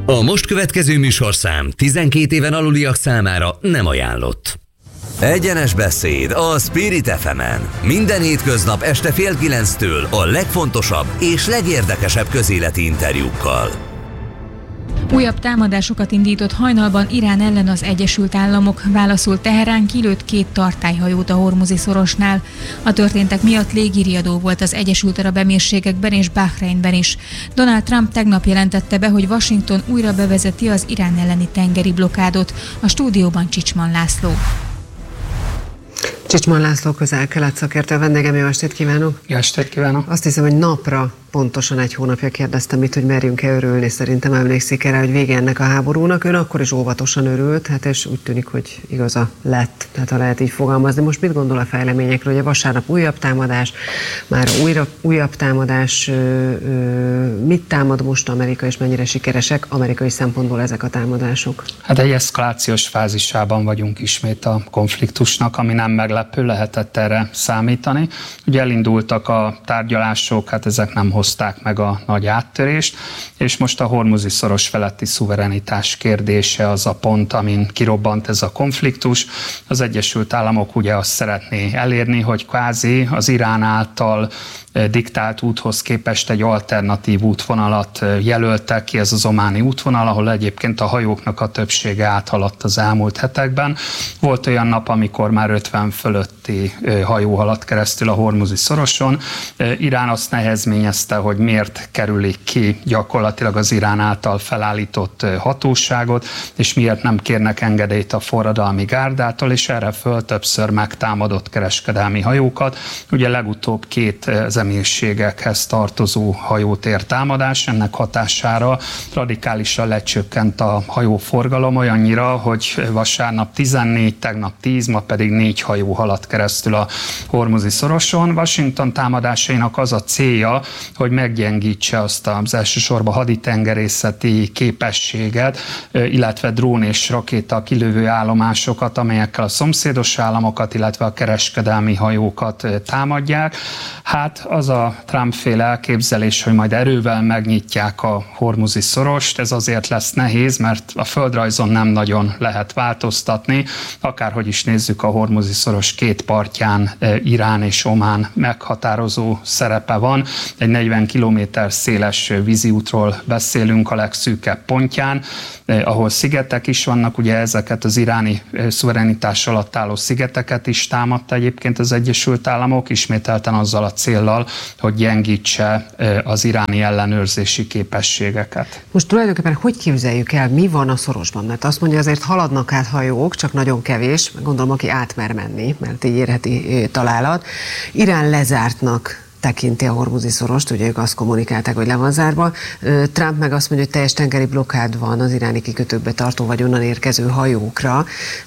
A most következő műsorszám 12 éven aluliak számára nem ajánlott. Egyenes beszéd a Spirit FM-en. Minden hétköznap este 8:30 a legfontosabb és legérdekesebb közéleti interjúkkal. Újabb támadásokat indított hajnalban Irán ellen az Egyesült Államok. Válaszul Teherán kilőtt 2 tartályhajót a Hormuzi-szorosnál. A történtek miatt légiriadó volt az Egyesült Arab Emírségekben és Bahreinben is. Donald Trump tegnap jelentette be, hogy Washington újra bevezeti az Irán elleni tengeri blokádot. A stúdióban Csicsman László. Csicsman László, Közel-Kelet szakértő, a vendégem, jó estét kívánok! Jó estét kívánok! Azt hiszem, hogy napra pontosan 1 hónapja kérdeztem itt, hogy merjünk-e örülni, szerintem emlékszik erre, hogy vége ennek a háborúnak. Ön akkor is óvatosan örült, hát és úgy tűnik, hogy igaza lett, tehát ha lehet így fogalmazni. Most mit gondol a fejleményekről? Ugye vasárnap újabb támadás, már újabb támadás, mit támad most Amerika, és mennyire sikeresek amerikai szempontból ezek a támadások? Hát egy eszkalációs fázisában vagyunk ismét a konfliktusnak, ami nem meglepő, lehetett erre számítani. Ugye elindultak a tárgyalások, hát ezek nem hozták meg a nagy áttörést, és most a Hormuzi-szoros feletti szuverenitás kérdése az a pont, amin kirobbant ez a konfliktus. Az Egyesült Államok ugye azt szeretné elérni, hogy kvázi az Irán által diktált úthoz képest egy alternatív útvonalat jelöltek ki, ez az ománi útvonal, ahol egyébként a hajóknak a többsége áthaladt az elmúlt hetekben. Volt olyan nap, amikor már 50 fölötti hajó haladt keresztül a Hormuzi-szoroson. Irán azt nehezményezte, hogy miért kerülik ki gyakorlatilag az Irán által felállított hatóságot, és miért nem kérnek engedélyt a forradalmi gárdától, és erre föl többször megtámadott kereskedelmi hajókat. Ugye legutóbb 2 emírségekhez tartozó hajót ért támadás, ennek hatására radikálisan lecsökkent a hajóforgalom olyannyira, hogy vasárnap 14, tegnap 10, ma pedig 4 hajó haladt keresztül a Hormuzi-szoroson. Washington támadásainak az a célja, hogy meggyengítse azt az elsősorban haditengerészeti képességet, illetve drón és rakéta kilövő állomásokat, amelyekkel a szomszédos államokat, illetve a kereskedelmi hajókat támadják. Hát az a Trump-féle elképzelés, hogy majd erővel megnyitják a Hormuzi-szorost, ez azért lesz nehéz, mert a földrajzon nem nagyon lehet változtatni. Akárhogy is nézzük, a Hormuzi-szoros 2 partján Irán és Omán meghatározó szerepe van. Egy 40 kilométer széles víziútról beszélünk a legszűkebb pontján, ahol szigetek is vannak, ugye ezeket az iráni szuverenitás alatt álló szigeteket is támadta egyébként az Egyesült Államok, ismételten azzal a céllal, hogy gyengítse az iráni ellenőrzési képességeket. Most tulajdonképpen hogy képzeljük el, mi van a szorosban? Mert azt mondja, azért haladnak át hajók, csak nagyon kevés, gondolom, aki át mer menni, mert így érheti találat. Irán lezártnak tekinti a Hormuzi-szorost, ugye ők azt kommunikálták, hogy le van zárva. Trump meg azt mondja, hogy teljes tengeri blokkád van az iráni kikötőkbe tartó vagy onnan érkező hajókra.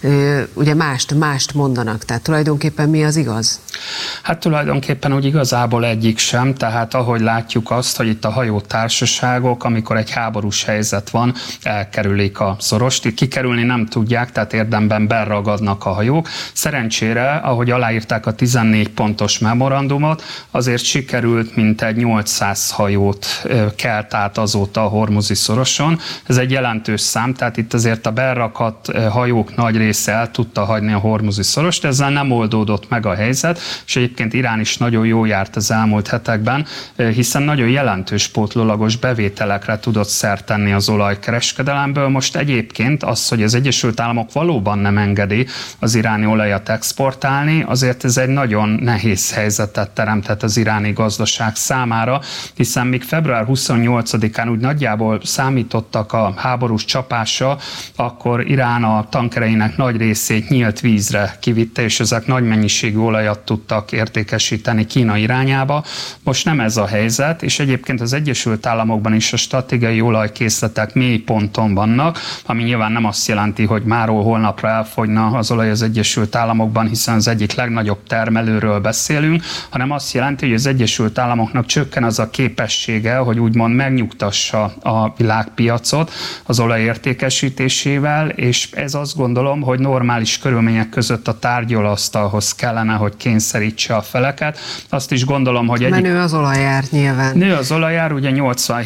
Ugye mást mondanak, tehát tulajdonképpen mi az igaz? Hát tulajdonképpen úgy igazából egyik sem, tehát ahogy látjuk azt, hogy itt a hajótársaságok, amikor egy háborús helyzet van, elkerülik a szorost. Itt kikerülni nem tudják, tehát érdemben berragadnak a hajók. Szerencsére, ahogy aláírták a 14 pontos memorandumot, azért sikerült mintegy 800 hajót kelt át azóta a Hormuzi-szoroson. Ez egy jelentős szám, tehát itt azért a berrakat hajók nagy része el tudta hagyni a Hormuzi-szorost, ezzel nem oldódott meg a helyzet, és egyébként Irán is nagyon jól járt az elmúlt hetekben, hiszen nagyon jelentős pótlólagos bevételekre tudott szert tenni az olajkereskedelemből. Most egyébként az, hogy az Egyesült Államok valóban nem engedi az iráni olajat exportálni, azért ez egy nagyon nehéz helyzetet teremtett az iráni gazdaság számára, hiszen még február 28-án úgy nagyjából számítottak a háborús csapásra, akkor Irán a tankereinek nagy részét nyílt vízre kivitte, és ezek nagy mennyiségű olajat tudtak értékesíteni Kína irányába. Most nem ez a helyzet, és egyébként az Egyesült Államokban is a stratégiai olajkészletek mély ponton vannak, ami nyilván nem azt jelenti, hogy máról holnapra elfogyna az olaj az Egyesült Államokban, hiszen az egyik legnagyobb termelőről beszélünk, hanem azt jelenti, hogy az Egyesült Államoknak csökken az a képessége, hogy úgymond megnyugtassa a világpiacot az olaj értékesítésével, és ez azt gondolom, hogy normális körülmények között a tárgyalóasztalhoz kellene, hogy kényszerítse a feleket. Azt is gondolom, hogy nő az olajár nyilván. Nő az olajár, ugye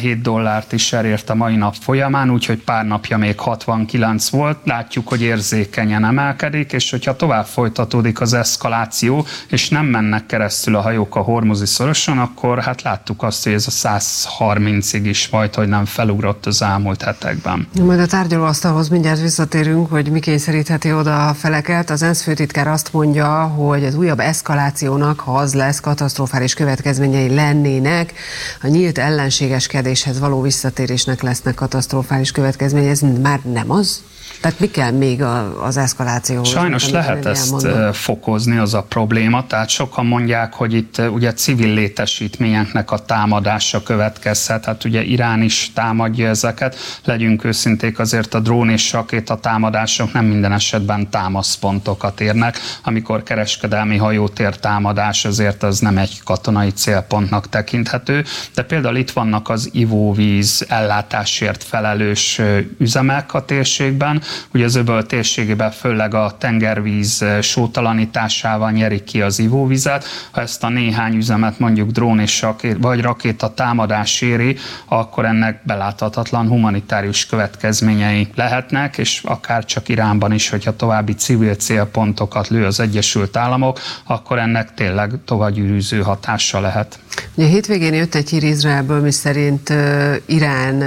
$87 is elért a mai nap folyamán, úgyhogy pár napja még 69 volt. Látjuk, hogy érzékenyen emelkedik, és hogyha tovább folytatódik az eszkaláció, és nem mennek keresztül a hajók a Hormuzi szoroson, akkor hát láttuk azt, hogy ez a 130-ig is majd, hogy nem felugrott az elmúlt hetekben. Majd a tárgyalóasztalhoz mindjárt visszatérünk, hogy mi kényszerítheti oda a feleket. Az ENSZ főtitkár azt mondja, hogy az újabb eszkalációnak, ha az lesz, katasztrofális következményei lennének. A nyílt ellenségeskedéshez való visszatérésnek lesznek katasztrofális következményei. Ez már nem az? Tehát mi kell még az eszkalációhoz? Sajnos lehet ezt fokozni, az a probléma. Tehát sokan mondják, hogy itt ugye civil létesítményeknek a támadása következhet. Hát ugye Irán is támadja ezeket. Legyünk őszinték, azért a drón és rakéta támadások nem minden esetben támaszpontokat érnek. Amikor kereskedelmi hajótér támadás, azért az nem egy katonai célpontnak tekinthető. De például itt vannak az ivóvíz ellátásért felelős üzemek a térségben. Ugye az öböl térségében főleg a tengervíz sótalanításával nyerik ki az ivóvizet. Ha ezt a néhány üzemet mondjuk drón és rakéta támadás éri, akkor ennek beláthatatlan humanitárius következményei lehetnek, és akár csak Iránban is, hogyha további civil célpontokat lő az Egyesült Államok, akkor ennek tényleg tovagyűrűző hatása lehet. Ugye hétvégén jött egy hír Izraelből, miszerint Irán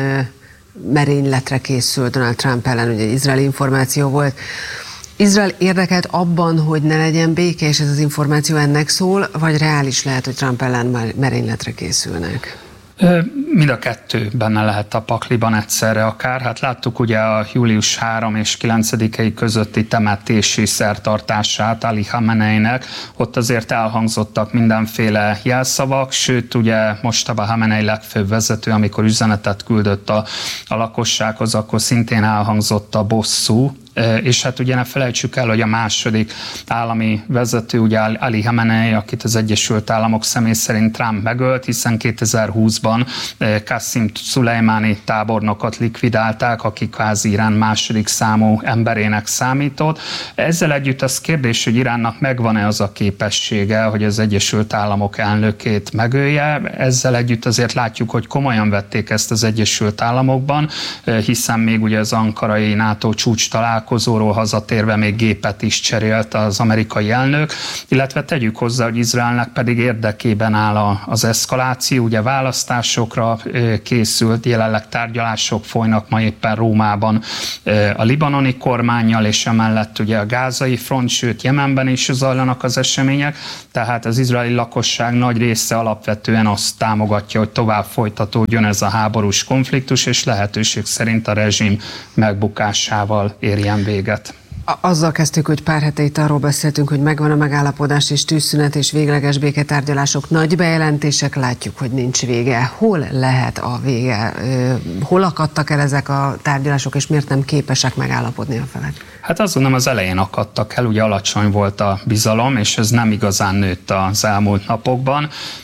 merényletre készül Donald Trump ellen, ugye egy izraeli információ volt. Izrael érdekelt abban, hogy ne legyen béke, és ez az információ ennek szól, vagy reális lehet, hogy Trump ellen merényletre készülnek? Mind a kettő benne lehet a pakliban egyszerre akár. Hát láttuk ugye a július 3 és 9-i közötti temetési szertartását Ali Khameneinek. Ott azért elhangzottak mindenféle jelszavak, sőt ugye Mojtaba Khamenei legfőbb vezető, amikor üzenetet küldött a lakossághoz, akkor szintén elhangzott a bosszú. És hát ugye ne felejtsük el, hogy a második állami vezető, ugye Ali Khamenei, akit az Egyesült Államok személy szerint Trump megölt, hiszen 2020-ban Qassim Szulejmáni tábornokot likvidálták, aki kvázi Irán második számú emberének számított. Ezzel együtt az kérdés, hogy Iránnak megvan-e az a képessége, hogy az Egyesült Államok elnökét megölje. Ezzel együtt azért látjuk, hogy komolyan vették ezt az Egyesült Államokban, hiszen még ugye az ankarai NATO csúcs találkozóról hazatérve még gépet is cserélt az amerikai elnök, illetve tegyük hozzá, hogy Izraelnek pedig érdekében áll az eszkaláció, ugye választásokra készült, jelenleg tárgyalások folynak ma éppen Rómában a libanoni kormánnyal, és emellett ugye a gázai front, sőt Jemenben is zajlanak az események, tehát az izraeli lakosság nagy része alapvetően azt támogatja, hogy tovább folytatódjon ez a háborús konfliktus, és lehetőség szerint a rezsim megbukásával érjen véget. Azzal kezdtük, hogy pár hete itt arról beszéltünk, hogy megvan a megállapodás és tűzszünet és végleges béketárgyalások, nagy bejelentések, látjuk, hogy nincs vége. Hol lehet a vége? Hol akadtak el ezek a tárgyalások, és miért nem képesek megállapodni a felek? Hát azt gondolom, az elején akadtak el, ugye alacsony volt a bizalom, és ez nem igazán nőtt az elmúlt napokban.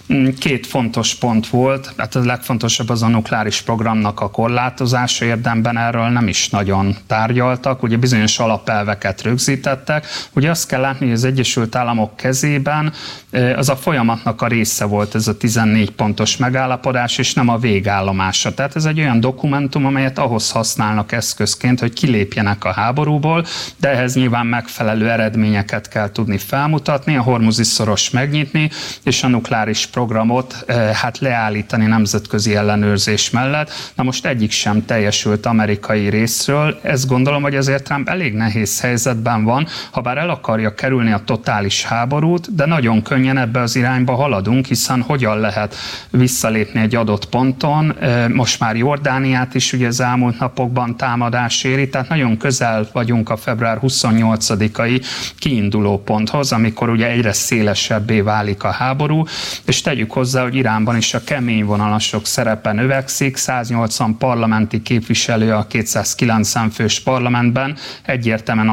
Két fontos pont volt, hát a legfontosabb az a nukleáris programnak a korlátozása, érdemben erről nem is nagyon tárgyaltak, ugye bizonyos alapelveket rögzítettek. Ugye azt kell látni, hogy az Egyesült Államok kezében az a folyamatnak a része volt ez a 14 pontos megállapodás, és nem a végállomása. Tehát ez egy olyan dokumentum, amelyet ahhoz használnak eszközként, hogy kilépjenek a háborúból, de ehhez nyilván megfelelő eredményeket kell tudni felmutatni, a Hormuzi szoros megnyitni, és a nukleáris programot hát leállítani nemzetközi ellenőrzés mellett. Na most egyik sem teljesült amerikai részről. Ezt gondolom, hogy azért Trump elég nehéz helyzetben van, ha bár el akarja kerülni a totális háborút, de nagyon könnyen ebbe az irányba haladunk, hiszen hogyan lehet visszalépni egy adott ponton. Most már Jordániát is ugye az elmúlt napokban támadás éri, tehát nagyon közel vagyunk a február 28-ai kiinduló ponthoz, amikor ugye egyre szélesebbé válik a háború, és tegyük hozzá, hogy Iránban is a kemény vonalasok szerepe növekszik, 180 parlamenti képviselő a 290 fős parlamentben egyértelműen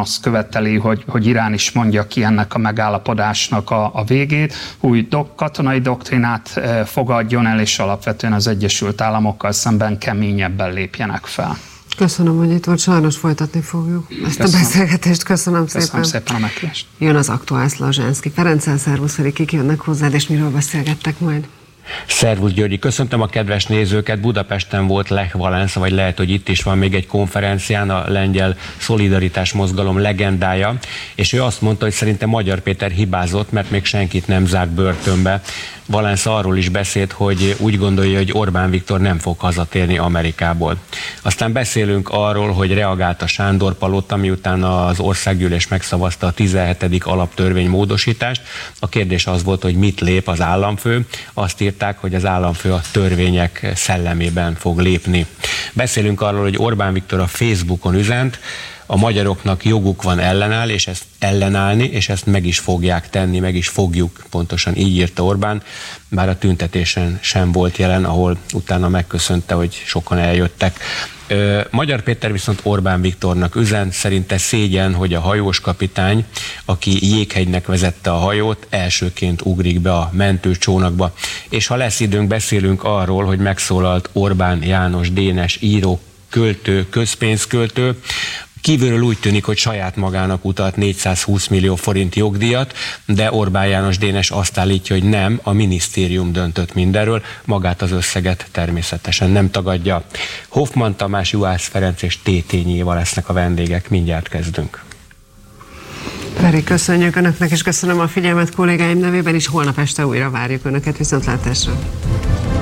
azt követeli, hogy Irán is mondja ki ennek a megállapodásnak a végét, új katonai doktrinát fogadjon el, és alapvetően az Egyesült Államokkal szemben keményebben lépjenek fel. Köszönöm, hogy itt volt, sajnos folytatni fogjuk ezt a beszélgetést. Köszönöm szépen. Köszönöm szépen a meghívást. Jön az Aktuál Szlazsánszky Ferenccel, szervusz Feri, kik jönnek hozzád, és miről beszélgettek majd? Szervusz Györgyi, köszöntöm a kedves nézőket. Budapesten volt Lech Walesa, vagy lehet, hogy itt is van még egy konferencián, a lengyel szolidaritás mozgalom legendája, és ő azt mondta, hogy szerintem Magyar Péter hibázott, mert még senkit nem zárt börtönbe. Walesa arról is beszélt, hogy úgy gondolja, hogy Orbán Viktor nem fog hazatérni Amerikából. Aztán beszélünk arról, hogy reagált a Sándor-palota, miután az országgyűlés megszavazta a 17. alaptörvény módosítást. A kérdés az volt, hogy mit lép az államfő. Azt írták, hogy az államfő a törvények szellemében fog lépni. Beszélünk arról, hogy Orbán Viktor a Facebookon üzent, a magyaroknak joguk van ellenállni, és ezt meg is fogják tenni, meg is fogjuk, pontosan így írta Orbán, bár a tüntetésen sem volt jelen, ahol utána megköszönte, hogy sokan eljöttek. Magyar Péter viszont Orbán Viktornak üzen, szerinte szégyen, hogy a hajós kapitány, aki Jéghegynek vezette a hajót, elsőként ugrik be a mentőcsónakba. És ha lesz időnk, beszélünk arról, hogy megszólalt Orbán János Dénes író, költő, közpénzköltő. Kívülről úgy tűnik, hogy saját magának utalt 420 millió forint jogdíjat, de Orbán János Dénes azt állítja, hogy nem, a minisztérium döntött mindenről, magát az összeget természetesen nem tagadja. Hoffmann Tamás, Juhász Ferenc és Tétényi Éva lesznek a vendégek, mindjárt kezdünk. Feri, köszönjük Önöknek, és köszönöm a figyelmet kollégáim nevében is, holnap este újra várjuk Önöket, viszontlátásra!